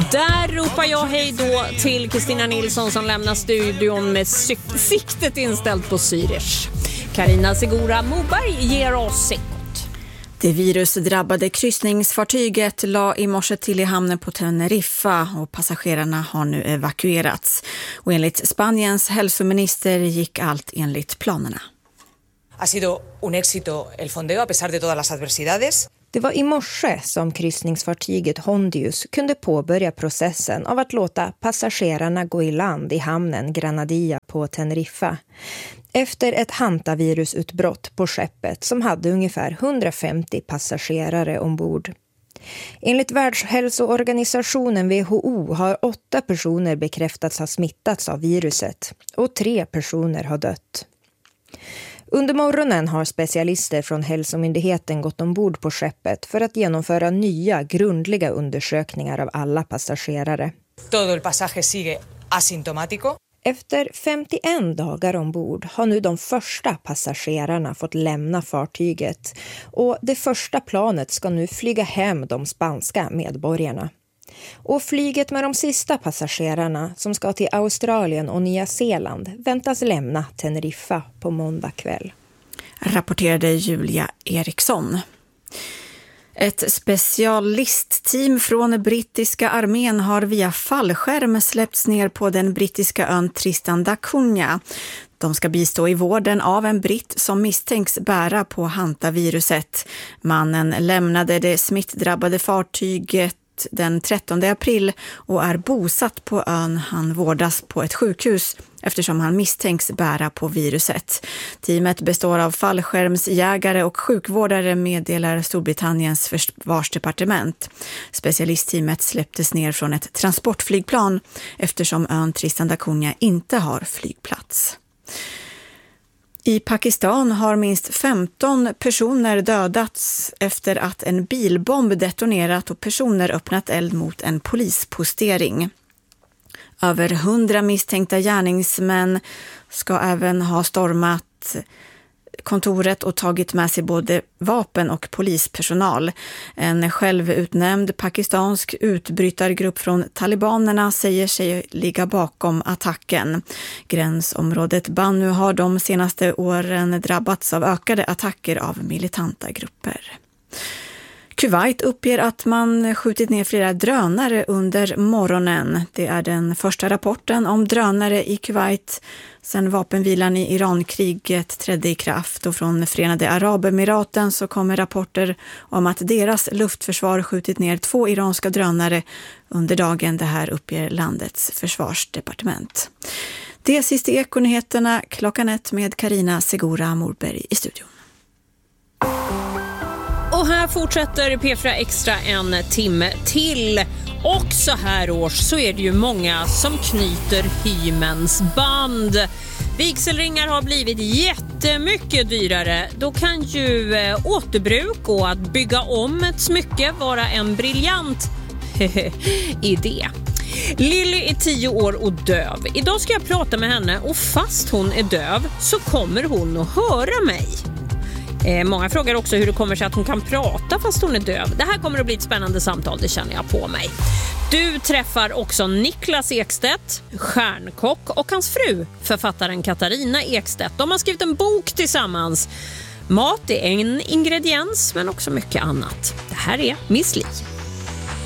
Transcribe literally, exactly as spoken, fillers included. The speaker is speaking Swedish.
Där ropar jag hej då till Kristina Nilsson som lämnar studion med syk- siktet inställt på Zürich. Carina Segura Moberg ger oss sekund. Det virusdrabbade kryssningsfartyget la i morse till i hamnen på Teneriffa och passagerarna har nu evakuerats. Och enligt Spaniens hälsominister gick allt enligt planerna. Ha sido un éxito el fondeo a pesar de todas las adversidades. Det var i morse som kryssningsfartyget Hondius kunde påbörja processen av att låta passagerarna gå i land i hamnen Granadilla på Teneriffa. Efter ett hantavirusutbrott på skeppet som hade ungefär hundrafemtio passagerare ombord. Enligt Världshälsoorganisationen W H O har åtta personer bekräftats ha smittats av viruset och tre personer har dött. Under morgonen har specialister från hälsomyndigheten gått ombord på skeppet för att genomföra nya grundliga undersökningar av alla passagerare. Todo el pasaje sigue asintomático. Efter femtioen dagar ombord har nu de första passagerarna fått lämna fartyget och det första planet ska nu flyga hem de spanska medborgarna. Och flyget med de sista passagerarna som ska till Australien och Nya Zeeland väntas lämna Teneriffa på måndag kväll. Rapporterade Julia Eriksson. Ett specialistteam från brittiska armén har via fallskärm släppts ner på den brittiska ön Tristan da Cunha. De ska bistå i vården av en britt som misstänks bära på hantaviruset. Mannen lämnade det smittdrabbade fartyget den trettonde april och är bosatt på ön. Han vårdas på ett sjukhus eftersom han misstänks bära på viruset. Teamet består av fallskärmsjägare och sjukvårdare, meddelar Storbritanniens försvarsdepartement. Specialistteamet släpptes ner från ett transportflygplan eftersom ön Tristan da Cunha inte har flygplats. I Pakistan har minst femton personer dödats efter att en bilbomb detonerat och personer öppnat eld mot en polispostering. Över hundra misstänkta gärningsmän ska även ha stormat kontoret och tagit med sig både vapen och polispersonal. En självutnämnd pakistansk utbrytargrupp från talibanerna säger sig ligga bakom attacken. Gränsområdet Bannu har de senaste åren drabbats av ökade attacker av militanta grupper. Kuwait uppger att man skjutit ner flera drönare under morgonen. Det är den första rapporten om drönare i Kuwait sedan vapenvilan i Irankriget trädde i kraft. Och från Förenade Arabemiraten så kommer rapporter om att deras luftförsvar skjutit ner två iranska drönare under dagen. Det här uppger landets försvarsdepartement. Det är sista Ekonyheterna klockan ett med Carina Segura Moberg i studion. Och här fortsätter P fyra Extra en timme till. Och så här års så är det ju många som knyter hymens band. Vigselringar har blivit jättemycket dyrare. Då kan ju eh, återbruk och att bygga om ett smycke vara en briljant idé. Lily är tio år och döv. Idag ska jag prata med henne och fast hon är döv så kommer hon att höra mig. Eh, många frågar också hur det kommer sig att hon kan prata fast hon är döv. Det här kommer att bli ett spännande samtal, det känner jag på mig. Du träffar också Niklas Ekstedt, stjärnkock, och hans fru, författaren Katarina Ekstedt. De har skrivit en bok tillsammans. Mat är en ingrediens men också mycket annat. Det här är Miss Li.